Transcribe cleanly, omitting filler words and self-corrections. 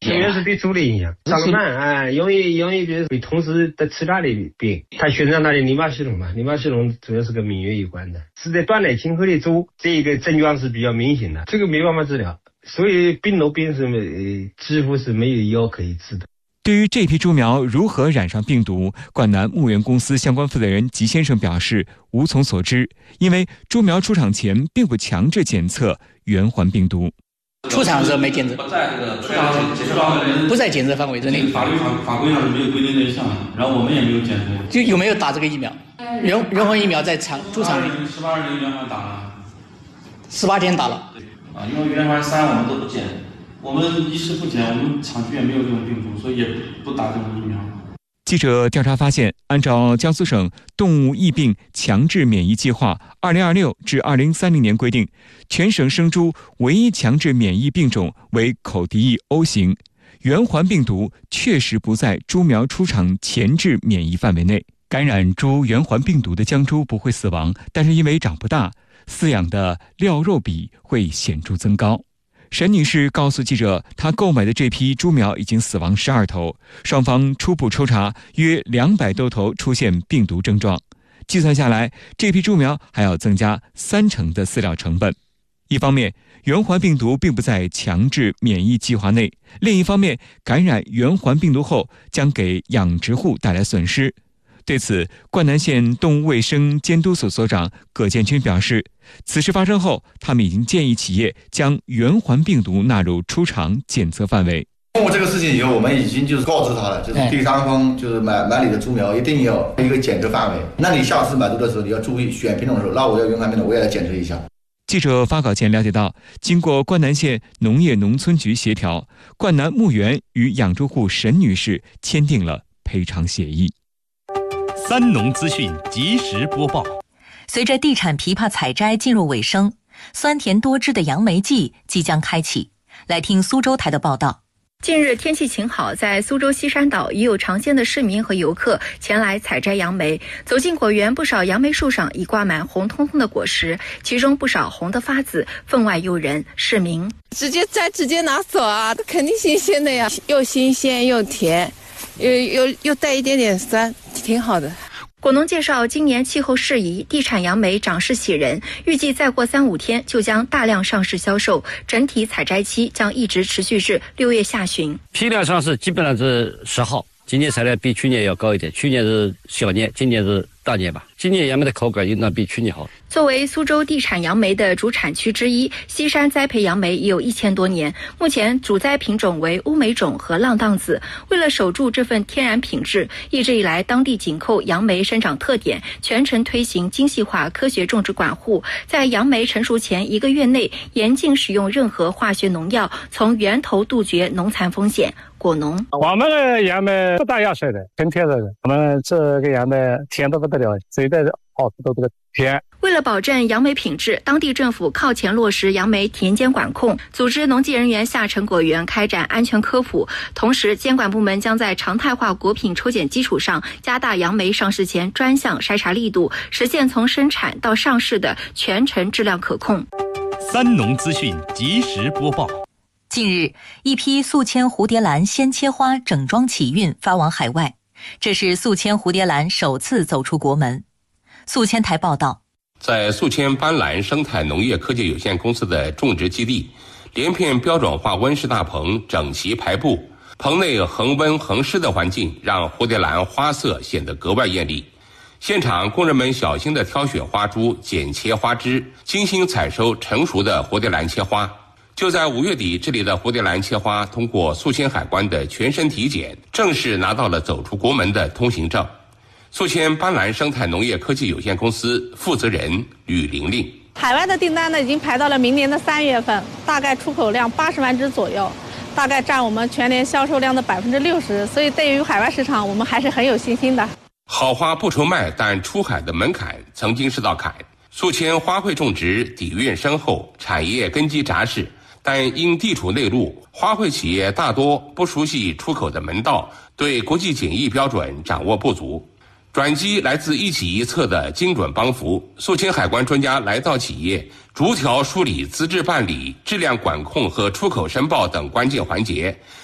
主要是对猪的影响，长得慢容易比如会同时的其他的病。它宣传它的淋巴系统嘛，淋巴系统主要是跟免疫有关的，是在断奶清后的猪，这一个症状是比较明显的，这个没办法治疗，所以病毒病是几乎是没有药可以治的。 对于这批猪苗如何染上病毒，冠南牧园公司相关负责人吉先生表示无从所知，因为猪苗出厂前并不强制检测原环病毒。 出厂的时候没检测，不在检测范围之内。 法规上是没有规定这一项，然后我们也没有检测。 就有没有打这个疫苗？原环疫苗在猪场 18日原环打了 ，18天打了。 因为原环3我们都不检，我们一时不检，我们厂区也没有这种病毒，所以也不打这种疫苗。 记者调查发现，按照江苏省动物疫病强制免疫计划2026至2030年规定，全省生猪唯一强制免疫病种为口蹄疫 O 型，原环病毒确实不在猪苗出厂前置免疫范围内。感染猪原环病毒的姜猪不会死亡，但是因为长不大，饲养的料肉比会显著增高。沈女士告诉记者，她购买的这批猪苗已经死亡12头，双方初步抽查约200多头出现病毒症状，计算下来，这批猪苗还要增加30%的饲料成本。一方面，原环病毒并不在强制免疫计划内，另一方面，感染原环病毒后将给养殖户带来损失。对此，冠南县动物卫生监督所所长葛建军表示，此事发生后，他们已经建议企业将原环病毒纳入出厂检测范围。 通过这个事情以后，我们已经就是告知他了，就是第三方就是买你的猪苗一定要一个检测范围。那你下次买猪的时候，你要注意选品种的时候，那我要原环病毒我也要检测一下。 记者发稿前了解到，经过冠南县农业农村局协调，冠南牧园与养猪户沈女士签订了赔偿协议。 三农资讯及时播报。 随着地产枇杷采摘进入尾声，酸甜多汁的杨梅季即将开启。来听苏州台的报道。 近日天气晴好，在苏州西山岛已有尝鲜的市民和游客前来采摘杨梅。走进果园，不少杨梅树上已挂满红彤彤的果实，其中不少红的发紫，分外诱人。市民直接摘直接拿走啊，肯定新鲜的呀，又新鲜又甜，又带一点点酸，挺好的。 果农介绍，今年气候适宜，地产杨梅长势喜人，预计再过3-5天就将大量上市销售，整体采摘期将一直持续至6月下旬。 批量上市基本上是10号，今年采量比去年要高一点，去年是小年，今年是大年吧。今年杨梅的口感应当比去年好。 作为苏州地产杨梅的主产区之一，西山栽培杨梅已有1000多年，目前主栽品种为乌梅种和浪荡子。为了守住这份天然品质，一直以来当地紧扣杨梅生长特点，全程推行精细化科学种植管护，在杨梅成熟前1个月内严禁使用任何化学农药，从源头杜绝农残风险。果农， 我们的杨梅不打药水的，纯天然的，我们这个杨梅甜得不得了，谁带着好吃都这个甜。 为了保证杨梅品质，当地政府靠前落实杨梅田间管控，组织农技人员下沉果园开展安全科普。同时，监管部门将在常态化果品抽检基础上，加大杨梅上市前专项筛查力度，实现从生产到上市的全程质量可控。 三农资讯及时播报。 近日，一批宿迁蝴蝶兰鲜切花整装启运发往海外，这是宿迁蝴蝶兰首次走出国门。宿迁台报道， 在宿迁斑斓生态农业科技有限公司的种植基地，连片标准化温室大棚整齐排布，棚内恒温恒湿的环境让蝴蝶兰花色显得格外艳丽。现场工人们小心地挑选花株，剪切花枝，精心采收成熟的蝴蝶兰切花。就在5月底，这里的蝴蝶兰切花通过宿迁海关的全身体检，正式拿到了走出国门的通行证。宿迁斑斓生态农业科技有限公司负责人吕玲玲， 海外的订单呢已经排到了明年的3月份，大概出口量80万只左右，大概占我们全年销售量的60%，所以对于海外市场我们还是很有信心的。 好花不愁卖，但出海的门槛曾经是道坎。宿迁花卉种植底蕴深厚，产业根基扎实，但因地处内陆，花卉企业大多不熟悉出口的门道，对国际检疫标准掌握不足。转机来自一企一策的精准帮扶，宿迁海关专家来到企业，逐条梳理资质办理、质量管控和出口申报等关键环节，